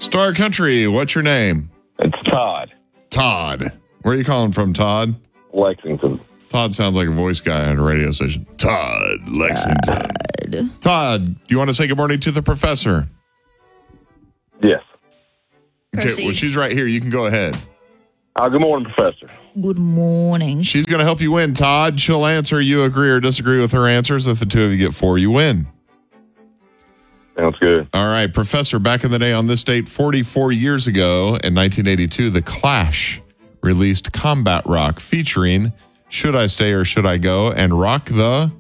Star Country, what's your name? It's Todd. Todd. Where are you calling from, Todd? Lexington. Todd sounds like a voice guy on a radio station. Todd, Lexington. Todd, do you want to say good morning to the professor? Yes. Okay, well, she's right here. You can go ahead. Good morning, Professor. Good morning. She's going to help you win, Todd. She'll answer. You agree or disagree with her answers. If the two of you get 4, you win. Sounds good. All right, Professor, back in the day on this date, 44 years ago, in 1982, The Clash released Combat Rock featuring Should I Stay or Should I Go and Rock the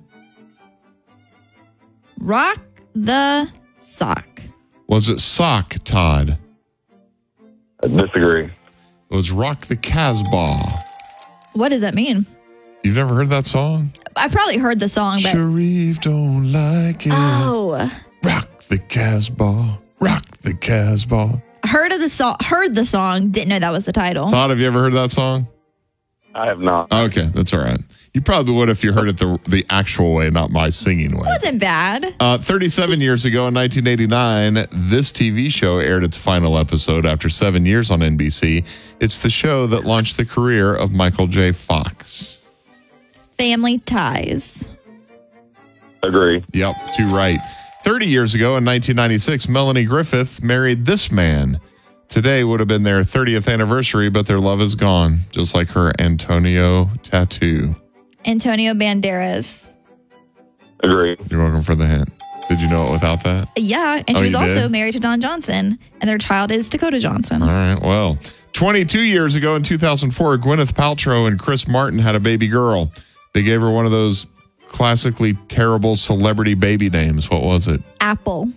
Sock. Was it Sock, Todd? I disagree. It was Rock the Casbah. What does that mean? You've never heard that song? I probably heard the song, but... Sharif don't like it. Oh. Rock the Casbah. Rock the Casbah. Heard the song, didn't know that was the title. Todd, have you ever heard that song? I have not. Okay, that's all right. You probably would if you heard it the actual way, not my singing way. Wasn't bad. 37 years ago in 1989, this TV show aired its final episode after 7 years on NBC. It's the show that launched the career of Michael J. Fox. Family Ties. Agree. Yep, too right. 30 years ago in 1996, Melanie Griffith married this man. Today would have been their 30th anniversary, but their love is gone, just like her Antonio tattoo. Antonio Banderas. Agree. You're welcome for the hint. Did you know it without that? Yeah, and she was you also did? married to Don Johnson, and their child is Dakota Johnson. All right, well, 22 years ago in 2004, Gwyneth Paltrow and Chris Martin had a baby girl. They gave her one of those classically terrible celebrity baby names. What was it? Apple.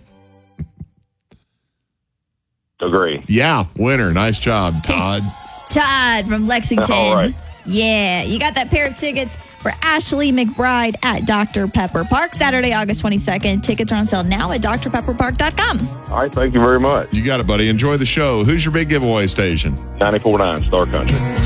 Agree. Yeah, winner. Nice job, Todd. Todd from Lexington. All right. Yeah, you got that pair of tickets for Ashley McBride at Dr. Pepper Park, Saturday, August 22nd. Tickets are on sale now at drpepperpark.com. All right. Thank you very much. You got it, buddy. Enjoy the show. Who's your big giveaway station? 94.9 Star Country.